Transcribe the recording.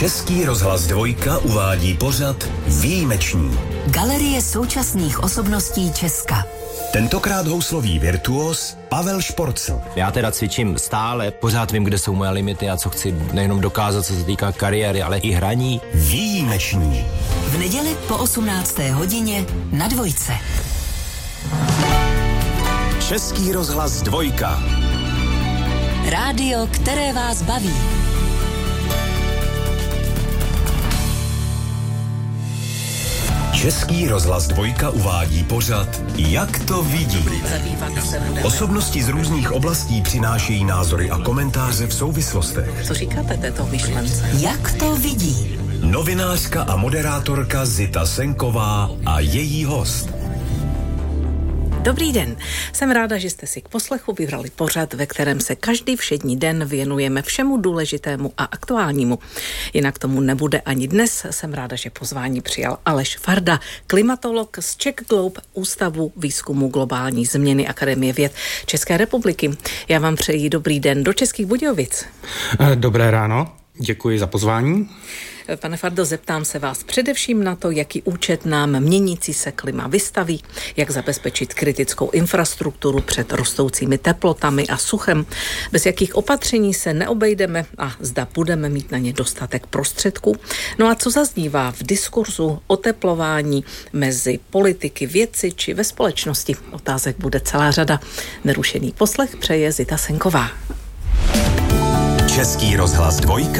Český rozhlas Dvojka uvádí pořad Výjimeční. Galerie současných osobností Česka. Tentokrát houslový virtuos Pavel Šporcl. Já teda cvičím stále, pořád vím, kde jsou moje limity a co chci nejenom dokázat, co se týká kariéry, ale i hraní. Výjimeční. V neděli po 18. hodině na Dvojce. Český rozhlas Dvojka. Rádio, které vás baví. Český rozhlas Dvojka uvádí pořad Jak to vidí. Osobnosti z různých oblastí přinášejí názory a komentáře v souvislostech. Co říkáte této myšlence? Jak to vidí? Novinářka a moderátorka Zita Senková a její host. Dobrý den. Jsem ráda, že jste si k poslechu vybrali pořad, ve kterém se každý všední den věnujeme všemu důležitému a aktuálnímu. Jinak tomu nebude ani dnes. Jsem ráda, že pozvání přijal Aleš Farda, klimatolog z Czech Globe, Ústavu výzkumu globální změny Akademie věd České republiky. Já vám přeji dobrý den do Českých Budějovic. Dobré ráno, děkuji za pozvání. Pane Fardo, zeptám se vás především na to, jaký účet nám měnící se klima vystaví, jak zabezpečit kritickou infrastrukturu před rostoucími teplotami a suchem, bez jakých opatření se neobejdeme a zda budeme mít na ně dostatek prostředků. No a co zaznívá v diskurzu oteplování mezi politiky, vědci či ve společnosti? Otázek bude celá řada. Nerušený poslech přeje Zita Senková. Český rozhlas Dvojka